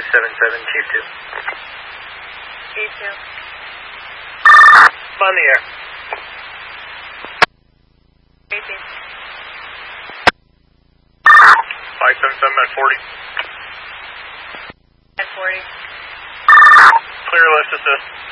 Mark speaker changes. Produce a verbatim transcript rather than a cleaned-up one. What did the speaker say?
Speaker 1: seven seven, Chief two.
Speaker 2: Chief two.
Speaker 1: I'm on the air.
Speaker 2: Repeat.
Speaker 1: five seven seven at forty.
Speaker 2: At forty.
Speaker 1: Clear lift assist.